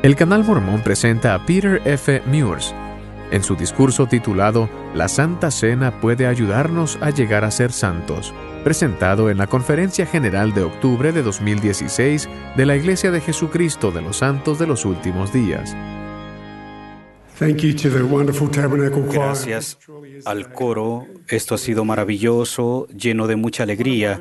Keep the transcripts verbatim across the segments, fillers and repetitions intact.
El Canal Mormón presenta a Peter F. Muirs en su discurso titulado La Santa Cena puede ayudarnos a llegar a ser santos, presentado en la Conferencia General de octubre de dos mil dieciséis de la Iglesia de Jesucristo de los Santos de los Últimos Días. Gracias al coro. Esto ha sido maravilloso, lleno de mucha alegría.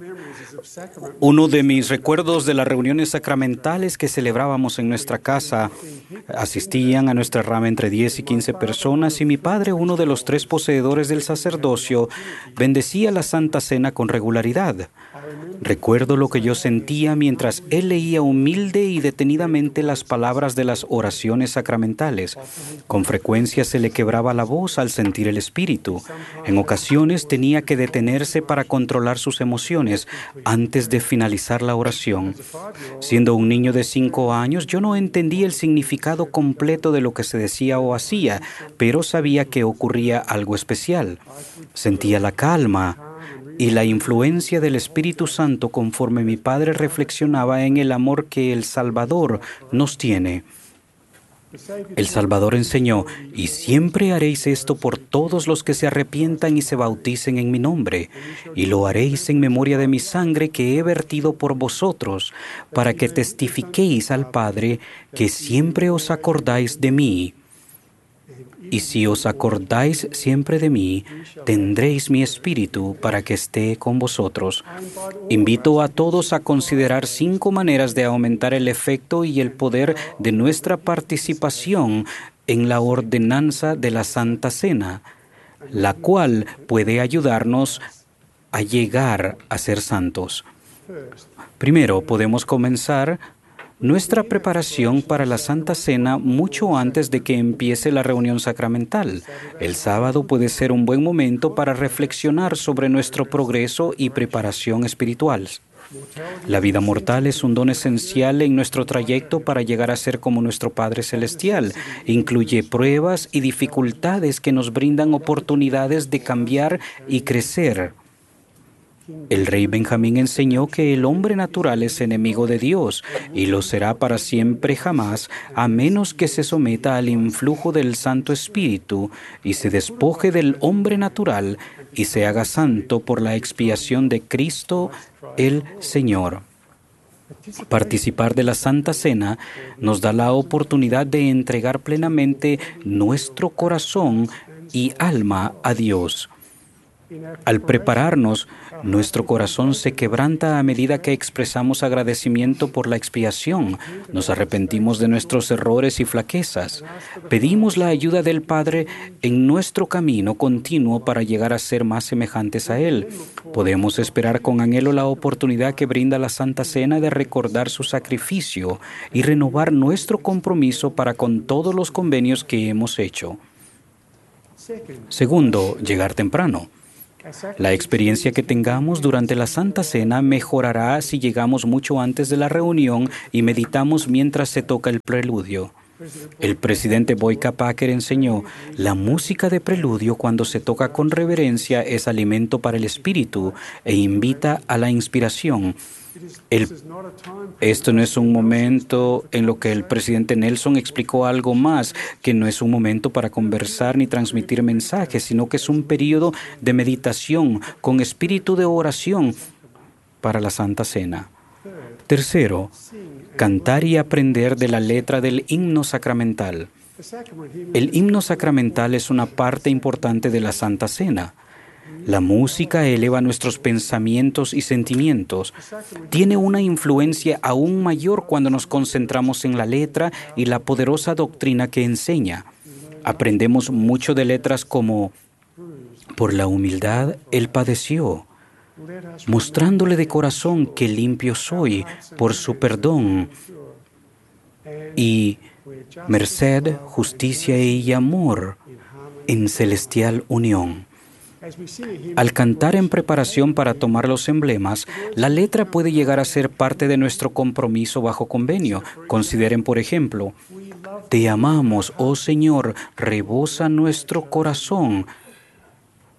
Uno de mis recuerdos de las reuniones sacramentales que celebrábamos en nuestra casa, asistían a nuestra rama entre diez y quince personas y mi padre, uno de los tres poseedores del sacerdocio, bendecía la Santa Cena con regularidad. Recuerdo lo que yo sentía mientras él leía humilde y detenidamente las palabras de las oraciones sacramentales. Con frecuencia se le quebraba la voz al sentir el espíritu. En ocasiones tenía que detenerse para controlar sus emociones antes de finalizar la oración. Siendo un niño de cinco años, yo no entendía el significado completo de lo que se decía o hacía, pero sabía que ocurría algo especial. Sentía la calma y la influencia del Espíritu Santo conforme mi padre reflexionaba en el amor que el Salvador nos tiene. El Salvador enseñó, y siempre haréis esto por todos los que se arrepientan y se bauticen en mi nombre, y lo haréis en memoria de mi sangre que he vertido por vosotros, para que testifiquéis al Padre que siempre os acordáis de mí. Y si os acordáis siempre de mí, tendréis mi espíritu para que esté con vosotros. Invito a todos a considerar cinco maneras de aumentar el efecto y el poder de nuestra participación en la ordenanza de la Santa Cena, la cual puede ayudarnos a llegar a ser santos. Primero, podemos comenzar nuestra preparación para la Santa Cena mucho antes de que empiece la reunión sacramental. El sábado puede ser un buen momento para reflexionar sobre nuestro progreso y preparación espiritual. La vida mortal es un don esencial en nuestro trayecto para llegar a ser como nuestro Padre Celestial. Incluye pruebas y dificultades que nos brindan oportunidades de cambiar y crecer. El rey Benjamín enseñó que el hombre natural es enemigo de Dios y lo será para siempre jamás, a menos que se someta al influjo del Santo Espíritu y se despoje del hombre natural y se haga santo por la expiación de Cristo el Señor. Participar de la Santa Cena nos da la oportunidad de entregar plenamente nuestro corazón y alma a Dios. Al prepararnos, nuestro corazón se quebranta a medida que expresamos agradecimiento por la expiación. Nos arrepentimos de nuestros errores y flaquezas. Pedimos la ayuda del Padre en nuestro camino continuo para llegar a ser más semejantes a Él. Podemos esperar con anhelo la oportunidad que brinda la Santa Cena de recordar su sacrificio y renovar nuestro compromiso para con todos los convenios que hemos hecho. Segundo, llegar temprano. La experiencia que tengamos durante la Santa Cena mejorará si llegamos mucho antes de la reunión y meditamos mientras se toca el preludio. El presidente Boyka Packer enseñó, la música de preludio cuando se toca con reverencia es alimento para el espíritu e invita a la inspiración. El, esto no es un momento en lo que el presidente Nelson explicó algo más, que no es un momento para conversar ni transmitir mensajes, sino que es un periodo de meditación con espíritu de oración para la Santa Cena. Tercero, cantar y aprender de la letra del himno sacramental. El himno sacramental es una parte importante de la Santa Cena. La música eleva nuestros pensamientos y sentimientos. Tiene una influencia aún mayor cuando nos concentramos en la letra y la poderosa doctrina que enseña. Aprendemos mucho de letras como por la humildad Él padeció, mostrándole de corazón que limpio soy por su perdón, y merced, justicia y amor en celestial unión. Al cantar en preparación para tomar los emblemas, la letra puede llegar a ser parte de nuestro compromiso bajo convenio. Consideren, por ejemplo, te amamos, oh Señor, rebosa nuestro corazón.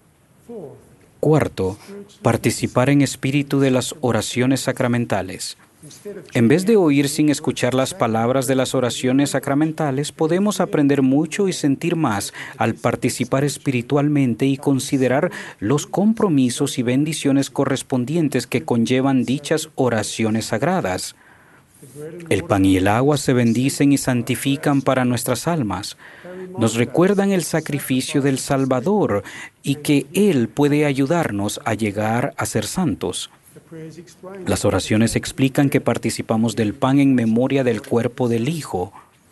Cuarto, participar en espíritu de las oraciones sacramentales. En vez de oír sin escuchar las palabras de las oraciones sacramentales, podemos aprender mucho y sentir más al participar espiritualmente y considerar los compromisos y bendiciones correspondientes que conllevan dichas oraciones sagradas. El pan y el agua se bendicen y santifican para nuestras almas. Nos recuerdan el sacrificio del Salvador y que Él puede ayudarnos a llegar a ser santos. Las oraciones explican que participamos del pan en memoria del cuerpo del Hijo,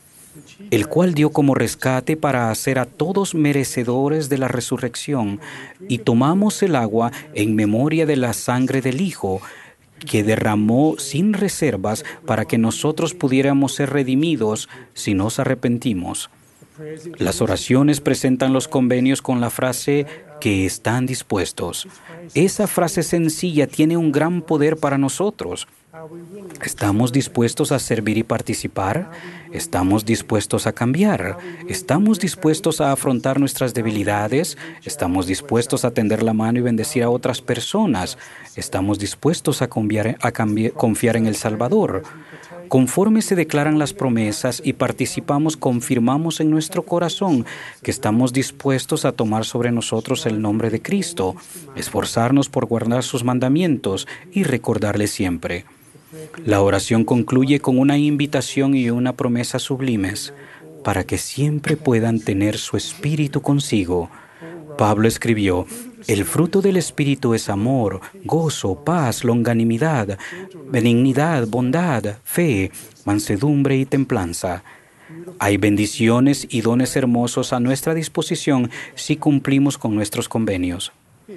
el cual dio como rescate para hacer a todos merecedores de la resurrección, y tomamos el agua en memoria de la sangre del Hijo, que derramó sin reservas para que nosotros pudiéramos ser redimidos si nos arrepentimos. Las oraciones presentan los convenios con la frase que están dispuestos. Esa frase sencilla tiene un gran poder para nosotros. ¿Estamos dispuestos a servir y participar? ¿Estamos dispuestos a cambiar? ¿Estamos dispuestos a afrontar nuestras debilidades? ¿Estamos dispuestos a tender la mano y bendecir a otras personas? ¿Estamos dispuestos a, confiar, a cambiar, confiar en el Salvador? Conforme se declaran las promesas y participamos, confirmamos en nuestro corazón que estamos dispuestos a tomar sobre nosotros el nombre de Cristo, esforzarnos por guardar sus mandamientos y recordarle siempre. La oración concluye con una invitación y una promesa sublimes para que siempre puedan tener su espíritu consigo. Pablo escribió: el fruto del Espíritu es amor, gozo, paz, longanimidad, benignidad, bondad, fe, mansedumbre y templanza. Hay bendiciones y dones hermosos a nuestra disposición si cumplimos con nuestros convenios.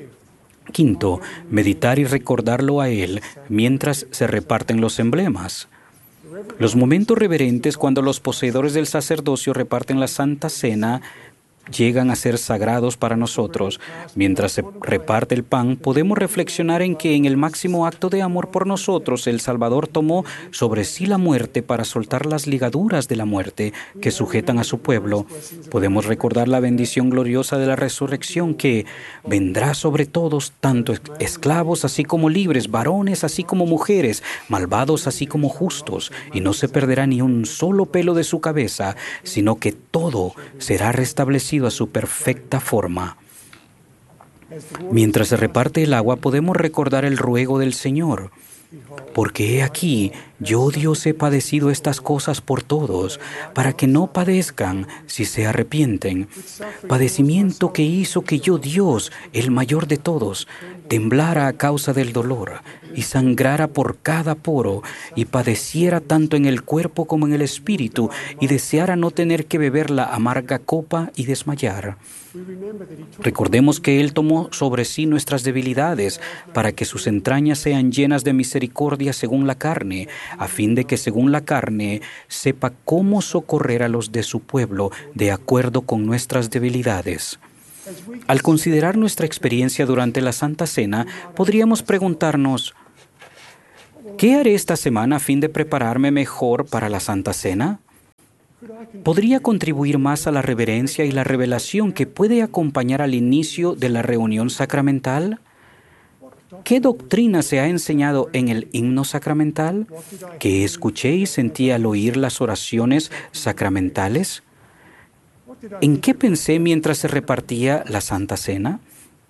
Quinto, meditar y recordarlo a Él mientras se reparten los emblemas. Los momentos reverentes cuando los poseedores del sacerdocio reparten la Santa Cena llegan a ser sagrados para nosotros. Mientras se reparte el pan, podemos reflexionar en que en el máximo acto de amor por nosotros, el Salvador tomó sobre sí la muerte para soltar las ligaduras de la muerte que sujetan a su pueblo. Podemos recordar la bendición gloriosa de la resurrección que vendrá sobre todos, tanto esclavos así como libres, varones así como mujeres, malvados así como justos, y no se perderá ni un solo pelo de su cabeza, sino que todo será restablecido a su perfecta forma. Mientras se reparte el agua, podemos recordar el ruego del Señor. Porque he aquí, yo Dios he padecido estas cosas por todos, para que no padezcan si se arrepienten. Padecimiento que hizo que yo Dios, el mayor de todos, temblara a causa del dolor, y sangrara por cada poro, y padeciera tanto en el cuerpo como en el espíritu, y deseara no tener que beber la amarga copa y desmayar. Recordemos que Él tomó sobre sí nuestras debilidades, para que sus entrañas sean llenas de misericordia según la carne, a fin de que según la carne sepa cómo socorrer a los de su pueblo de acuerdo con nuestras debilidades. Al considerar nuestra experiencia durante la Santa Cena, podríamos preguntarnos: ¿qué haré esta semana a fin de prepararme mejor para la Santa Cena? ¿Podría contribuir más a la reverencia y la revelación que puede acompañar al inicio de la reunión sacramental? ¿Qué doctrina se ha enseñado en el himno sacramental? ¿Qué escuché y sentí al oír las oraciones sacramentales? ¿En qué pensé mientras se repartía la Santa Cena?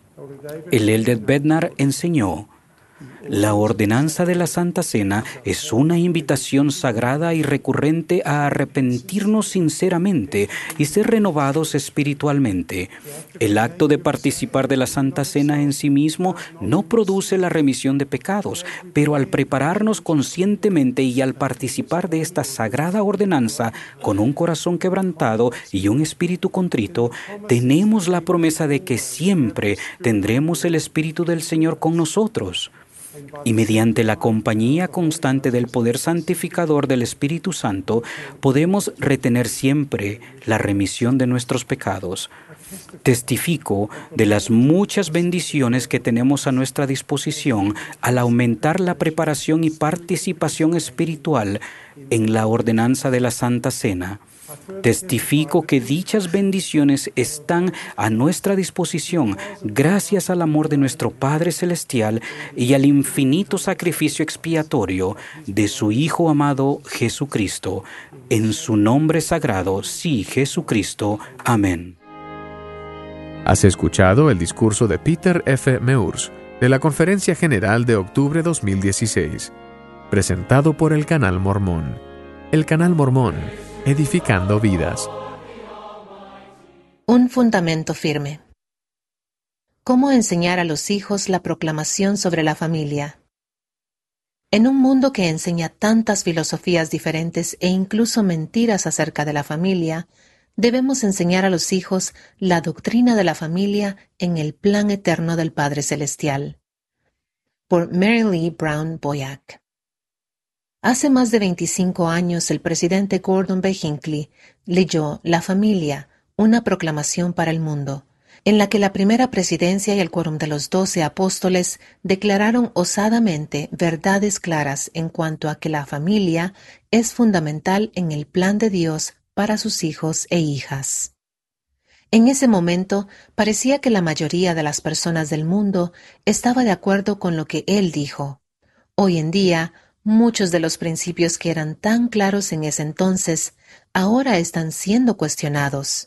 El Elder Bednar enseñó: la ordenanza de la Santa Cena es una invitación sagrada y recurrente a arrepentirnos sinceramente y ser renovados espiritualmente. El acto de participar de la Santa Cena en sí mismo no produce la remisión de pecados, pero al prepararnos conscientemente y al participar de esta sagrada ordenanza con un corazón quebrantado y un espíritu contrito, tenemos la promesa de que siempre tendremos el Espíritu del Señor con nosotros. Y mediante la compañía constante del poder santificador del Espíritu Santo, podemos retener siempre la remisión de nuestros pecados. Testifico de las muchas bendiciones que tenemos a nuestra disposición al aumentar la preparación y participación espiritual En la ordenanza de la Santa Cena, testifico que dichas bendiciones están a nuestra disposición gracias al amor de nuestro Padre Celestial y al infinito sacrificio expiatorio de su Hijo amado Jesucristo. En su nombre sagrado, sí, Jesucristo. Amén. Has escuchado el discurso de Peter F. Meurs de la Conferencia General de octubre dos mil dieciséis, presentado por el Canal Mormón. El Canal Mormón, edificando vidas. Un fundamento firme. ¿Cómo enseñar a los hijos la proclamación sobre la familia? En un mundo que enseña tantas filosofías diferentes e incluso mentiras acerca de la familia, debemos enseñar a los hijos la doctrina de la familia en el plan eterno del Padre Celestial. Por Mary Lee Brown Boyack. Hace más de veinticinco años, el presidente Gordon B. Hinckley leyó La familia, una proclamación para el mundo, en la que la primera presidencia y el quórum de los doce apóstoles declararon osadamente verdades claras en cuanto a que la familia es fundamental en el plan de Dios para sus hijos e hijas. En ese momento, parecía que la mayoría de las personas del mundo estaba de acuerdo con lo que él dijo. Hoy en día, muchos de los principios que eran tan claros en ese entonces, ahora están siendo cuestionados.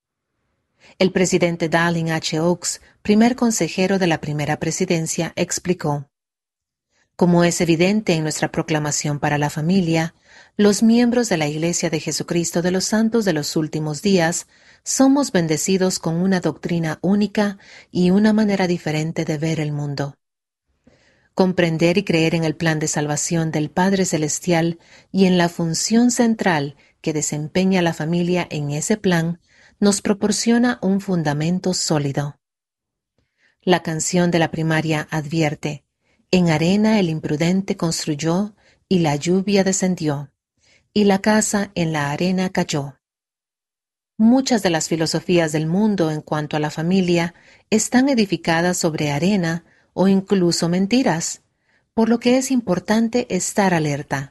El presidente Dallin H. Oaks, primer consejero de la primera presidencia, explicó: Como es evidente en nuestra proclamación para la familia, los miembros de la Iglesia de Jesucristo de los Santos de los Últimos Días somos bendecidos con una doctrina única y una manera diferente de ver el mundo. Comprender y creer en el plan de salvación del Padre Celestial y en la función central que desempeña la familia en ese plan nos proporciona un fundamento sólido. La canción de la primaria advierte: en arena el imprudente construyó y la lluvia descendió, y la casa en la arena cayó. Muchas de las filosofías del mundo en cuanto a la familia están edificadas sobre arena o incluso mentiras, por lo que es importante estar alerta.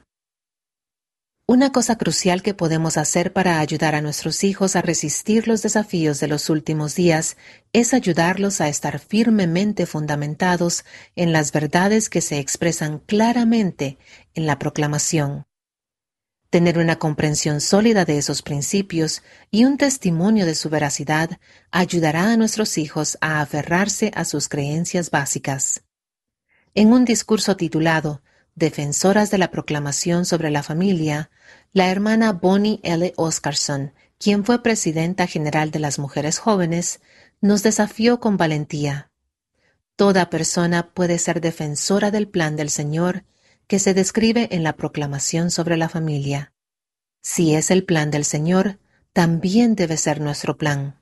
Una cosa crucial que podemos hacer para ayudar a nuestros hijos a resistir los desafíos de los últimos días es ayudarlos a estar firmemente fundamentados en las verdades que se expresan claramente en la proclamación. Tener una comprensión sólida de esos principios y un testimonio de su veracidad ayudará a nuestros hijos a aferrarse a sus creencias básicas. En un discurso titulado Defensoras de la Proclamación sobre la Familia, la hermana Bonnie L. Oscarson, quien fue presidenta general de las Mujeres Jóvenes, nos desafió con valentía. Toda persona puede ser defensora del plan del Señor que se describe en la proclamación sobre la familia. Si es el plan del Señor, también debe ser nuestro plan.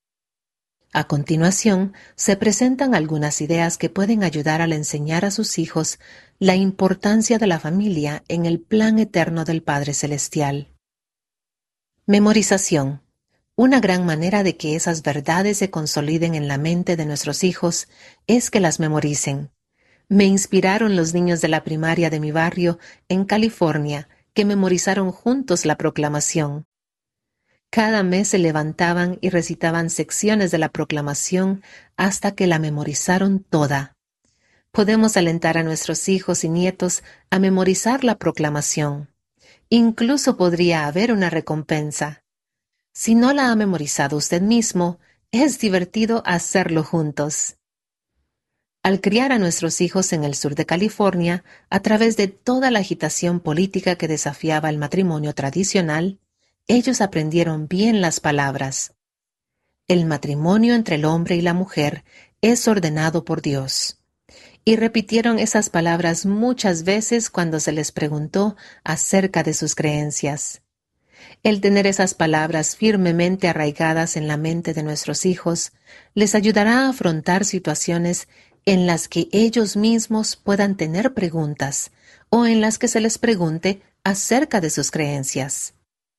A continuación, se presentan algunas ideas que pueden ayudar al enseñar a sus hijos la importancia de la familia en el plan eterno del Padre Celestial. Memorización. Una gran manera de que esas verdades se consoliden en la mente de nuestros hijos es que las memoricen. Me inspiraron los niños de la primaria de mi barrio en California, que memorizaron juntos la proclamación. Cada mes se levantaban y recitaban secciones de la proclamación hasta que la memorizaron toda. Podemos alentar a nuestros hijos y nietos a memorizar la proclamación. Incluso podría haber una recompensa. Si no la ha memorizado usted mismo, es divertido hacerlo juntos. Al criar a nuestros hijos en el sur de California, a través de toda la agitación política que desafiaba el matrimonio tradicional, ellos aprendieron bien las palabras. El matrimonio entre el hombre y la mujer es ordenado por Dios. Y repitieron esas palabras muchas veces cuando se les preguntó acerca de sus creencias. El tener esas palabras firmemente arraigadas en la mente de nuestros hijos les ayudará a afrontar situaciones en las que ellos mismos puedan tener preguntas o en las que se les pregunte acerca de sus creencias.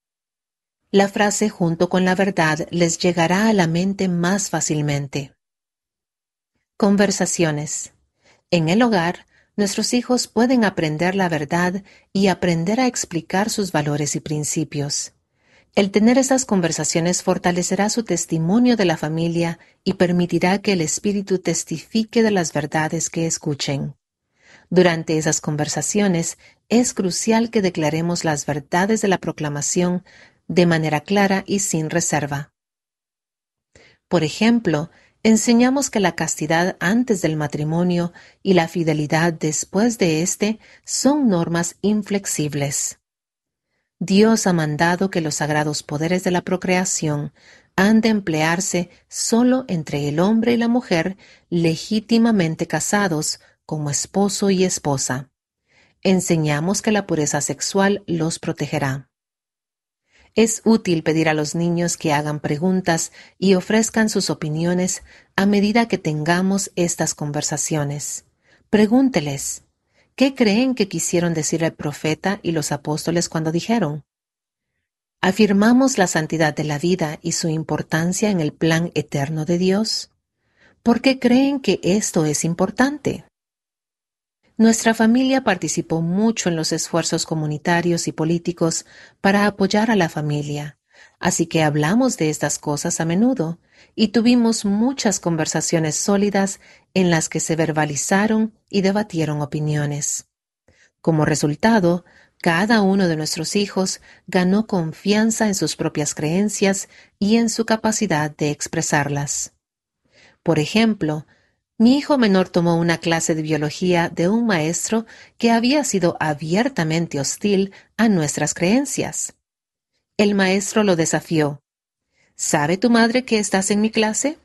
La frase junto con la verdad les llegará a la mente más fácilmente. Conversaciones. En el hogar, Nuestros hijos pueden aprender la verdad y aprender a explicar sus valores y principios. El tener estas conversaciones fortalecerá su testimonio de la familia y permitirá que el Espíritu testifique de las verdades que escuchen. Durante esas conversaciones, es crucial que declaremos las verdades de la proclamación de manera clara y sin reserva. Por ejemplo, enseñamos que la castidad antes del matrimonio y la fidelidad después de éste son normas inflexibles. Dios ha mandado que los sagrados poderes de la procreación han de emplearse solo entre el hombre y la mujer legítimamente casados como esposo y esposa. Enseñamos que la pureza sexual los protegerá. Es útil pedir a los niños que hagan preguntas y ofrezcan sus opiniones a medida que tengamos estas conversaciones. Pregúnteles, ¿qué creen que quisieron decir el profeta y los apóstoles cuando dijeron? ¿Afirmamos la santidad de la vida y su importancia en el plan eterno de Dios? ¿Por qué creen que esto es importante? Nuestra familia participó mucho en los esfuerzos comunitarios y políticos para apoyar a la familia, así que hablamos de estas cosas a menudo y tuvimos muchas conversaciones sólidas en las que se verbalizaron y debatieron opiniones. Como resultado, cada uno de nuestros hijos ganó confianza en sus propias creencias y en su capacidad de expresarlas. Por ejemplo, mi hijo menor tomó una clase de biología de un maestro que había sido abiertamente hostil a nuestras creencias. El maestro lo desafió. ¿Sabe tu madre que estás en mi clase?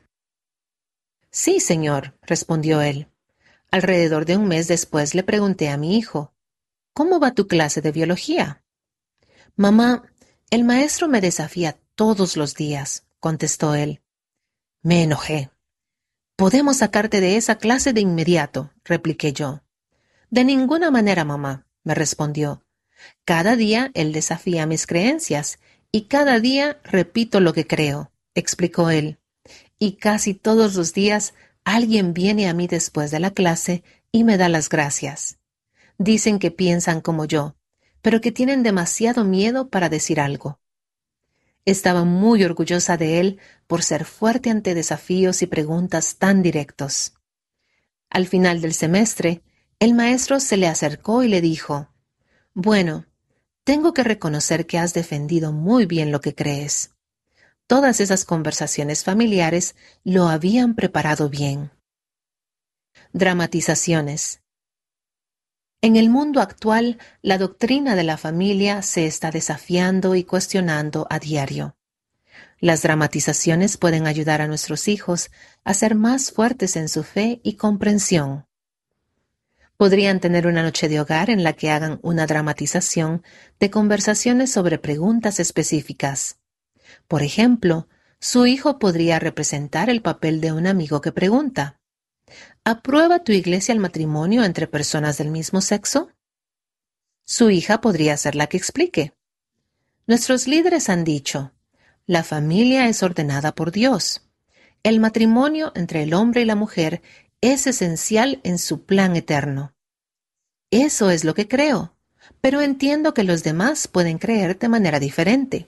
Sí, señor, respondió él. Alrededor de un mes después le pregunté a mi hijo, ¿cómo va tu clase de biología? Mamá, el maestro me desafía todos los días, contestó él. Me enojé. Podemos sacarte de esa clase de inmediato, repliqué yo. De ninguna manera, mamá, me respondió. Cada día él desafía mis creencias y cada día repito lo que creo, explicó él. Y casi todos los días alguien viene a mí después de la clase y me da las gracias. Dicen que piensan como yo, pero que tienen demasiado miedo para decir algo. Estaba muy orgullosa de él por ser fuerte ante desafíos y preguntas tan directos. Al final del semestre, el maestro se le acercó y le dijo, «Bueno, tengo que reconocer que has defendido muy bien lo que crees». Todas esas conversaciones familiares lo habían preparado bien. Dramatizaciones. En el mundo actual, la doctrina de la familia se está desafiando y cuestionando a diario. Las dramatizaciones pueden ayudar a nuestros hijos a ser más fuertes en su fe y comprensión. Podrían tener una noche de hogar en la que hagan una dramatización de conversaciones sobre preguntas específicas. Por ejemplo, su hijo podría representar el papel de un amigo que pregunta, ¿aprueba tu iglesia el matrimonio entre personas del mismo sexo? Su hija podría ser la que explique. Nuestros líderes han dicho, la familia es ordenada por Dios. El matrimonio entre el hombre y la mujer es esencial en su plan eterno. Eso es lo que creo, pero entiendo que los demás pueden creer de manera diferente.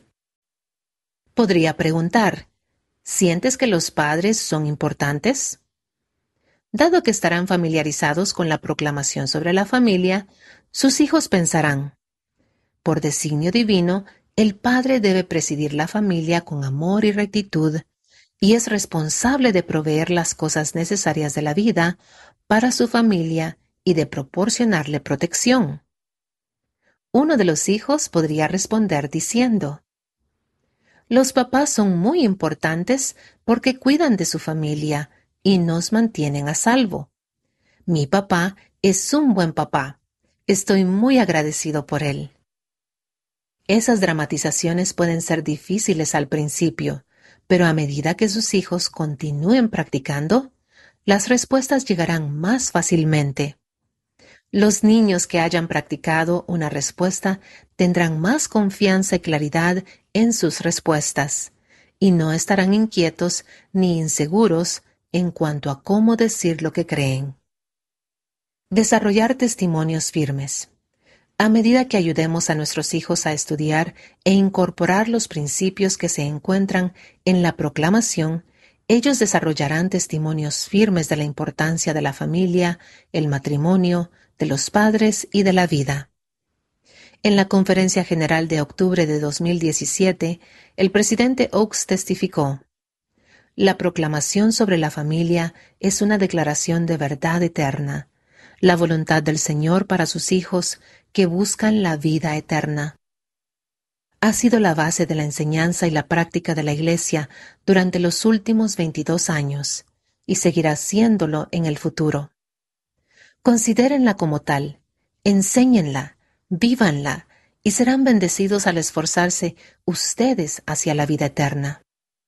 Podría preguntar, ¿sientes que los padres son importantes? Dado que estarán familiarizados con la proclamación sobre la familia, sus hijos pensarán, por designio divino, el padre debe presidir la familia con amor y rectitud y es responsable de proveer las cosas necesarias de la vida para su familia y de proporcionarle protección. Uno de los hijos podría responder diciendo, los papás son muy importantes porque cuidan de su familia y nos mantienen a salvo. Mi papá es un buen papá. Estoy muy agradecido por él. Esas dramatizaciones pueden ser difíciles al principio, pero a medida que sus hijos continúen practicando, las respuestas llegarán más fácilmente. Los niños que hayan practicado una respuesta tendrán más confianza y claridad en sus respuestas, y no estarán inquietos ni inseguros en cuanto a cómo decir lo que creen. Desarrollar testimonios firmes. A medida que ayudemos a nuestros hijos a estudiar e incorporar los principios que se encuentran en la proclamación, ellos desarrollarán testimonios firmes de la importancia de la familia, el matrimonio, de los padres y de la vida. En la Conferencia General de octubre de dos mil diecisiete, el presidente Oaks testificó: la proclamación sobre la familia es una declaración de verdad eterna, la voluntad del Señor para sus hijos que buscan la vida eterna. Ha sido la base de la enseñanza y la práctica de la Iglesia durante los últimos veintidós años y seguirá siéndolo en el futuro. Considérenla como tal, enséñenla, vívanla y serán bendecidos al esforzarse ustedes hacia la vida eterna.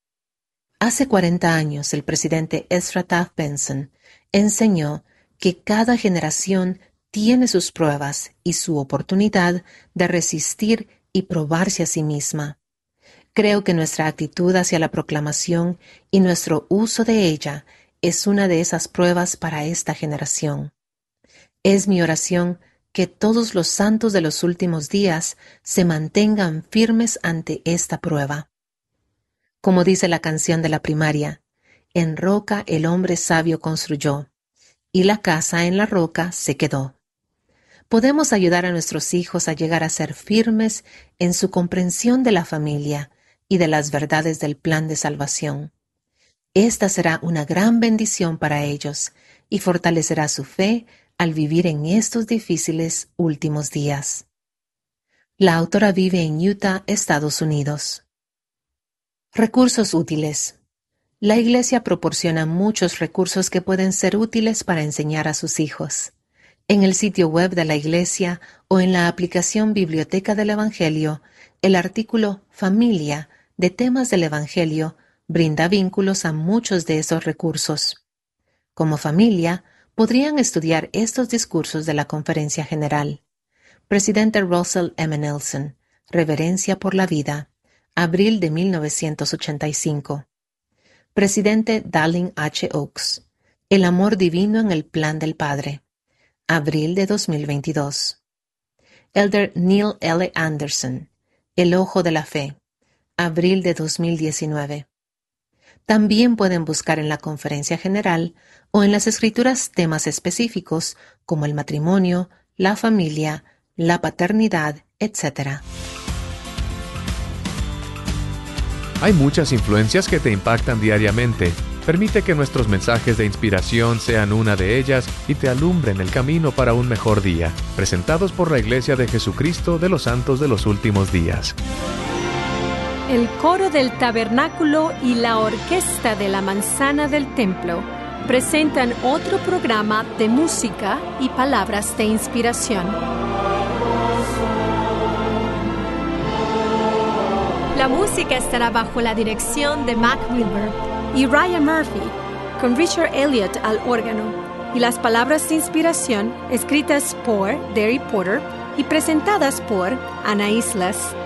Hace cuarenta años el presidente Ezra Taft Benson enseñó que cada generación tiene sus pruebas y su oportunidad de resistir y probarse a sí misma. Creo que nuestra actitud hacia la proclamación y nuestro uso de ella es una de esas pruebas para esta generación. Es mi oración que todos los santos de los últimos días se mantengan firmes ante esta prueba. Como dice la canción de la primaria, en roca el hombre sabio construyó, y la casa en la roca se quedó. Podemos ayudar a nuestros hijos a llegar a ser firmes en su comprensión de la familia y de las verdades del plan de salvación. Esta será una gran bendición para ellos y fortalecerá su fe al vivir en estos difíciles últimos días. La autora vive en Utah, Estados Unidos. Recursos útiles. La Iglesia proporciona muchos recursos que pueden ser útiles para enseñar a sus hijos. En el sitio web de la Iglesia o en la aplicación Biblioteca del Evangelio, el artículo Familia de temas del Evangelio brinda vínculos a muchos de esos recursos. Como familia, podrían estudiar estos discursos de la Conferencia General. Presidente Russell M. Nelson, Reverencia por la Vida, abril de mil novecientos ochenta y cinco. Presidente Dallin H. Oaks, El amor divino en el plan del Padre, abril de dos mil veintidós. Elder Neil L. Anderson, El ojo de la fe, abril de dos mil diecinueve. También pueden buscar en la Conferencia General o en las Escrituras temas específicos como el matrimonio, la familia, la paternidad, etcétera. Hay muchas influencias que te impactan diariamente. Permite que nuestros mensajes de inspiración sean una de ellas y te alumbren el camino para un mejor día. Presentados por la Iglesia de Jesucristo de los Santos de los Últimos Días. El coro del tabernáculo y la orquesta de la manzana del templo presentan otro programa de música y palabras de inspiración. La música estará bajo la dirección de Mac Wilber y Ryan Murphy, con Richard Elliott al órgano, y las palabras de inspiración escritas por Derry Porter y presentadas por Ana Islas.